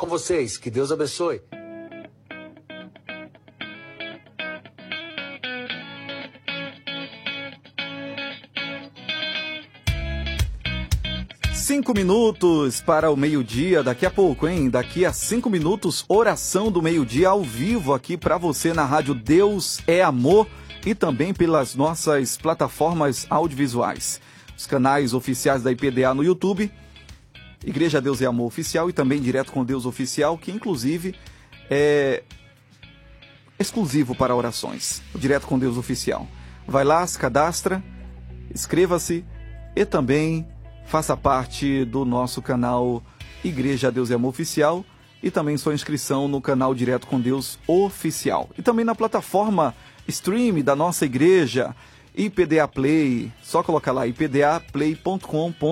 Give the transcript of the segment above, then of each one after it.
Com vocês, que Deus abençoe. Cinco minutos para o meio-dia, daqui a pouco, hein? Daqui a 5 minutos, oração do meio-dia ao vivo aqui para você na rádio Deus é Amor e também pelas nossas plataformas audiovisuais. Os canais oficiais da IPDA no YouTube, Igreja Deus é Amor Oficial e também Direto com Deus Oficial, que inclusive é exclusivo para orações. O Direto com Deus Oficial. Vai lá, se cadastra, inscreva-se e também faça parte do nosso canal Igreja Deus é Amor Oficial e também sua inscrição no canal Direto com Deus Oficial. E também na plataforma stream da nossa igreja, IPDA Play. Só colocar lá ipdaplay.com.br,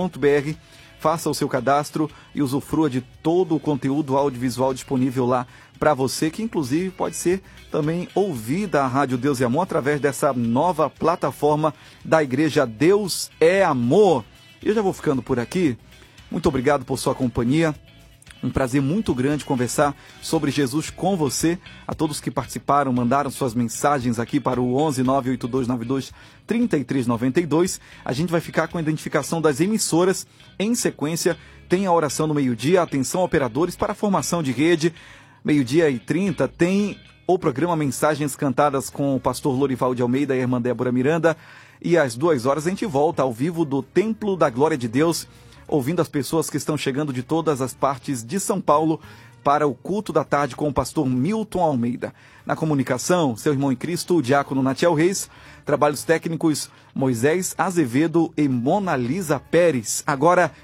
faça o seu cadastro e usufrua de todo o conteúdo audiovisual disponível lá para você, que inclusive pode ser também ouvida a Rádio Deus é Amor através dessa nova plataforma da Igreja Deus é Amor. Eu já vou ficando por aqui. Muito obrigado por sua companhia. Um prazer muito grande conversar sobre Jesus com você. A todos que participaram, mandaram suas mensagens aqui para o 11 98292 3392. A gente vai ficar com a identificação das emissoras. Em sequência, tem a oração no meio-dia. Atenção, operadores, para a formação de rede. 12h30 tem o programa Mensagens Cantadas com o pastor Lorival de Almeida e a irmã Débora Miranda. E às 2h a gente volta ao vivo do Templo da Glória de Deus, ouvindo as pessoas que estão chegando de todas as partes de São Paulo para o culto da tarde com o pastor Milton Almeida. Na comunicação, seu irmão em Cristo, o diácono Natiel Reis. Trabalhos técnicos, Moisés Azevedo e Mona Lisa Pérez. Agora,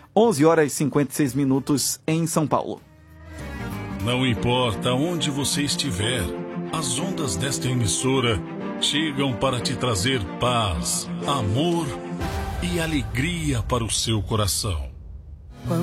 11h56 em São Paulo. Não importa onde você estiver, as ondas desta emissora chegam para te trazer paz, amor e alegria para o seu coração.